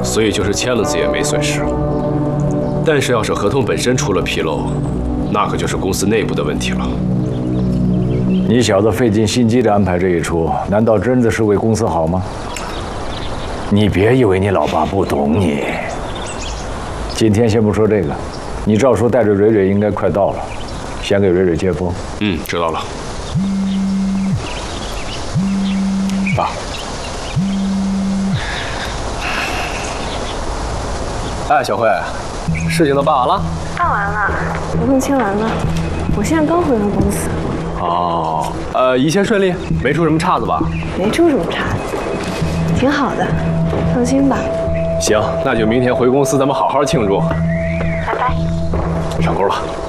所以就是签了字也没损失。但是要是合同本身出了纰漏，那可就是公司内部的问题了。 你小子费尽心机的安排这一出，难道真的是为公司好吗？你别以为你老爸不懂你。今天先不说这个，你赵叔带着蕊蕊应该快到了，先给蕊蕊接风。 知道了。爸。哎，小慧，事情都办完了？ 办完了，合同签完了，我现在刚回到公司。 哦，一切顺利，没出什么岔子吧？ 没出什么岔子，挺好的，放心吧。 行，那就明天回公司，咱们好好庆祝。 拜拜。 上钩了。